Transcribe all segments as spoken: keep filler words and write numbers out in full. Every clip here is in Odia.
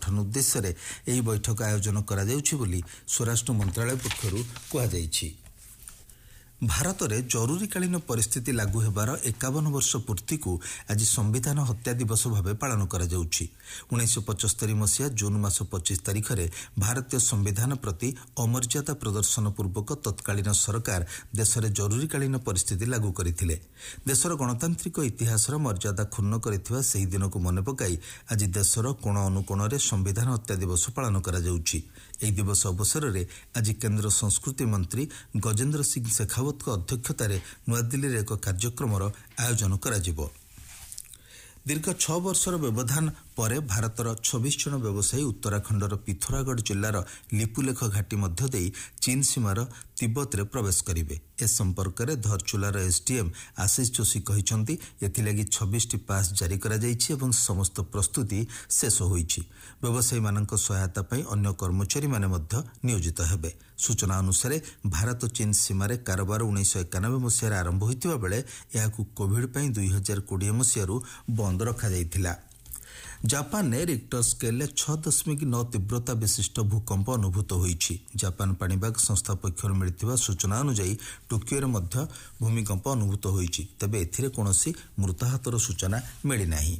गठन उद्देश्य ଏହି ବୈଠକ ଆୟୋଜନ କରାଯାଉଛି ବୋଲି ସ୍ୱରାଷ୍ଟ୍ର ମନ୍ତ୍ରଣାଳୟ ପକ୍ଷରୁ କୁହାଯାଇଛି। ଭାରତରେ ଜରୁରୀକାଳୀନ ପରିସ୍ଥିତି ଲାଗୁ ହେବାର ଏକାବନ ବର୍ଷ ପୂର୍ତ୍ତିକୁ ଆଜି ସମ୍ବିଧାନ ହତ୍ୟା ଦିବସ ଭାବେ ପାଳନ କରାଯାଉଛି। ଉଣେଇଶହ ପଞ୍ଚସ୍ତରୀ ମସିହା ଜୁନ୍ ମାସ ପଚିଶ ତାରିଖରେ ଭାରତୀୟ ସମ୍ବିଧାନ ପ୍ରତି ଅମର୍ଯ୍ୟାଦା ପ୍ରଦର୍ଶନ ପୂର୍ବକ ତତ୍କାଳୀନ ସରକାର ଦେଶରେ ଜରୁରୀକାଳୀନ ପରିସ୍ଥିତି ଲାଗୁ କରିଥିଲେ। ଦେଶର ଗଣତାନ୍ତ୍ରିକ ଇତିହାସର ମର୍ଯ୍ୟାଦା କ୍ଷୁଣ୍ଣ କରିଥିବା ସେହି ଦିନକୁ ମନେ ପକାଇ ଆଜି ଦେଶର କୋଣ ଅନୁକୋଣରେ ସମ୍ବିଧାନ ହତ୍ୟା ଦିବସ ପାଳନ କରାଯାଉଛି। ଏହି ଦିବସ ଅବସରରେ ଆଜି କେନ୍ଦ୍ର ସଂସ୍କୃତି ମନ୍ତ୍ରୀ ଗଜେନ୍ଦ୍ର ସିଂ ଶେଖାୱତଙ୍କ ଅଧ୍ୟକ୍ଷତାରେ ନୂଆଦିଲ୍ଲୀରେ ଏକ କାର୍ଯ୍ୟକ୍ରମର ଆୟୋଜନ କରାଯିବ। ଦୀର୍ଘ ଛଅ ବର୍ଷର ବ୍ୟବଧାନ ପରେ ଭାରତର ଛବିଶ ଜଣ ବ୍ୟବସାୟୀ ଉତ୍ତରାଖଣ୍ଡର ପିଥୋରାଗଡ଼ ଜିଲ୍ଲାର ଲିପୁଲେଖ ଘାଟି ମଧ୍ୟ ଦେଇ ଚୀନ ସୀମାର ତିବ୍ବତରେ ପ୍ରବେଶ କରିବେ। ଏ ସମ୍ପର୍କରେ ଧରଚୁଲାର ଏସ୍ଡିଏମ୍ ଆଶିଷ ଯୋଶୀ କହିଛନ୍ତି, ଏଥିଲାଗି ଛବିଶଟି ପାସ୍ ଜାରି କରାଯାଇଛି ଏବଂ ସମସ୍ତ ପ୍ରସ୍ତୁତି ଶେଷ ହୋଇଛି। ବ୍ୟବସାୟୀମାନଙ୍କ ସହାୟତା ପାଇଁ ଅନ୍ୟ କର୍ମଚାରୀମାନେ ମଧ୍ୟ ନିୟୋଜିତ ହେବେ। ସୂଚନା ଅନୁସାରେ ଭାରତ ଚୀନ ସୀମାରେ କାରବାର ଉଣେଇଶହ ଏକାନବେ ମସିହାରେ ଆରମ୍ଭ ହୋଇଥିବା ବେଳେ ଏହାକୁ କୋଭିଡ୍ ପାଇଁ ଦୁଇ ହଜାର କୋଡ଼ିଏ ମସିହାରୁ ବନ୍ଦ ରଖାଯାଇଥିଲା। ଜାପାନରେ ରିକ୍ଟର ସ୍କେଲରେ ଛଅ ଦଶମିକ ନଅ ତୀବ୍ରତା ବିଶିଷ୍ଟ ଭୂକମ୍ପ ଅନୁଭୂତ ହୋଇଛି। ଜାପାନ ପାଣିପାଗ ସଂସ୍ଥା ପକ୍ଷରୁ ମିଳିଥିବା ସୂଚନା ଅନୁଯାୟୀ ଟୋକିଓରେ ମଧ୍ୟ ଭୂମିକମ୍ପ ଅନୁଭୂତ ହୋଇଛି। ତେବେ ଏଥିରେ କୌଣସି ମୃତାହତର ସୂଚନା ମିଳିନାହିଁ।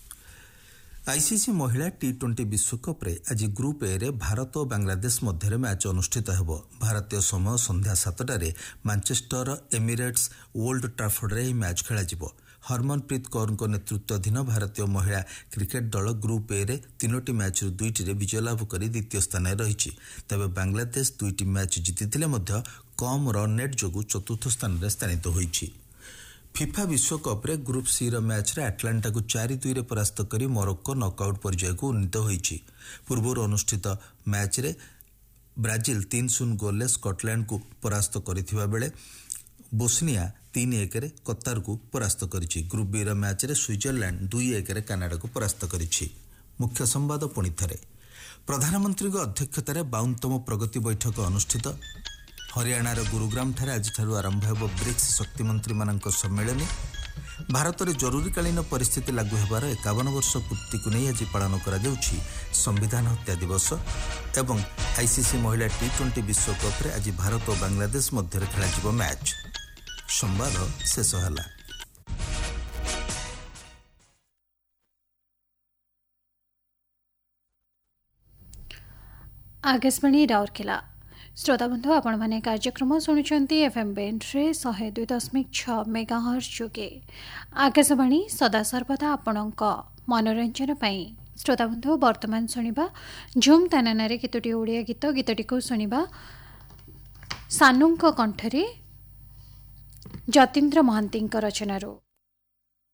ଆଇସିସି ମହିଳା ଟି ଟ୍ୱେଣ୍ଟି ବିଶ୍ୱକପ୍ରେ ଆଜି ଗ୍ରୁପ୍ ଏ ରେ ଭାରତ ଓ ବାଂଲାଦେଶ ମଧ୍ୟରେ ମ୍ୟାଚ୍ ଅନୁଷ୍ଠିତ ହେବ। ଭାରତୀୟ ସମୟ ସନ୍ଧ୍ୟା ସାତଟାରେ ମାଞ୍ଚେଷ୍ଟର ଏମିରେଟ୍ସ ଓଲ୍ଡ ଟ୍ରାଫୋର୍ଡରେ ଏହି ମ୍ୟାଚ୍ ଖେଳାଯିବ। ହରମନପ୍ରୀତ କୌରଙ୍କ ନେତୃତ୍ୱାଧୀନ ଭାରତୀୟ ମହିଳା କ୍ରିକେଟ୍ ଦଳ ଗ୍ରୁପ୍ ଏ ରେ ତିନୋଟି ମ୍ୟାଚ୍ରୁ ଦୁଇଟିରେ ବିଜୟ ଲାଭ କରି ଦ୍ୱିତୀୟ ସ୍ଥାନରେ ରହିଛି। ତେବେ ବାଂଲାଦେଶ ଦୁଇଟି ମ୍ୟାଚ୍ ଜିତିଥିଲେ ମଧ୍ୟ କମ୍ ରନ୍ ନେଟ୍ ଯୋଗୁଁ ଚତୁର୍ଥ ସ୍ଥାନରେ ସ୍ଥାନିତ ହୋଇଛି। ଫିଫା ବିଶ୍ୱକପ୍ରେ ଗ୍ରୁପ୍ ସି ର ମ୍ୟାଚ୍ରେ ଆଟଲାଣ୍ଟାକୁ ଚାରି ଦୁଇରେ ପରାସ୍ତ କରି ମରୋକ୍କୋ ନକ୍ଆଉଟ୍ ପର୍ଯ୍ୟାୟକୁ ଉନ୍ନୀତ ହୋଇଛି। ପୂର୍ବରୁ ଅନୁଷ୍ଠିତ ମ୍ୟାଚ୍ରେ ବ୍ରାଜିଲ୍ ତିନି ଶୂନ ଗୋଲ୍ରେ ସ୍କଟଲ୍ୟାଣ୍ଡକୁ ପରାସ୍ତ କରିଥିବା ବେଳେ ବୋସ୍ନିଆ ତିନି ଏକରେ କତାରକୁ ପରାସ୍ତ କରିଛି। ଗ୍ରୁପ୍ ବି ର ମ୍ୟାଚ୍ରେ ସୁଇଜରଲ୍ୟାଣ୍ଡ ଦୁଇ ଏକରେ କାନାଡାକୁ ପରାସ୍ତ କରିଛି। ମୁଖ୍ୟ ସମ୍ବାଦ ପୁଣି ଥରେ। ପ୍ରଧାନମନ୍ତ୍ରୀଙ୍କ ଅଧ୍ୟକ୍ଷତାରେ ବାଉନତମ ପ୍ରଗତି ବୈଠକ ଅନୁଷ୍ଠିତ। ହରିୟାଣାର ଗୁରୁଗ୍ରାମଠାରେ ଆଜିଠାରୁ ଆରମ୍ଭ ହେବ ବ୍ରିକ୍ସ ଶକ୍ତିମନ୍ତ୍ରୀମାନଙ୍କ ସମ୍ମିଳନୀ। ଭାରତରେ ଜରୁରୀକାଳୀନ ପରିସ୍ଥିତି ଲାଗୁ ହେବାର ଏକାବନ ବର୍ଷ ପୂର୍ତ୍ତିକୁ ନେଇ ଆଜି ପାଳନ କରାଯାଉଛି ସମ୍ବିଧାନ ହତ୍ୟା ଦିବସ। ଏବଂ ଆଇସିସି ମହିଳା ଟି ଟ୍ୱେଣ୍ଟି ବିଶ୍ୱକପ୍ରେ ଆଜି ଭାରତ ଓ ବାଂଲାଦେଶ ମଧ୍ୟରେ ଖେଳାଯିବ ମ୍ୟାଚ୍। ସମ୍ବାଦ ଶେଷ ହେଲା। आकाशवाणी राउरकेला श्रोताबंधु आपण मैंने कार्यक्रम शुणुंट एफएम बेंड्रे शहे दुई दशमिक छ मेगाहर्ट्ज जोगे आकाशवाणी सदासर्वदा आपणक मनोरंजन पाई। श्रोताबंधु वर्तमान शुणा झुम तानाना केतोटी ओडिया गीत गीतटी को शुणा सानू कंठरे जतीन्द्र महांती रचनारू।